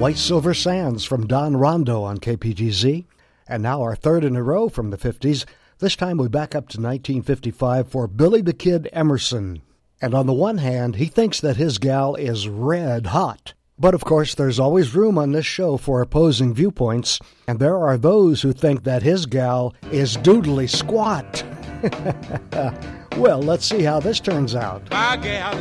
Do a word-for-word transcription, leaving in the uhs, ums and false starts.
White Silver Sands from Don Rondo on K P G Z. And now our third in a row from the fifties. This time we back up to nineteen fifty-five for Billy the Kid Emerson. And on the one hand, he thinks that his gal is red hot. But of course, there's always room on this show for opposing viewpoints, and there are those who think that his gal is doodly squat. Well, let's see how this turns out. My gal